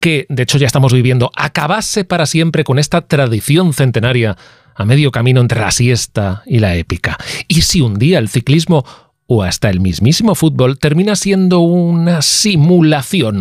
que de hecho ya estamos viviendo, acabase para siempre con esta tradición centenaria a medio camino entre la siesta y la épica. ¿Y si un día el ciclismo o hasta el mismísimo fútbol termina siendo una simulación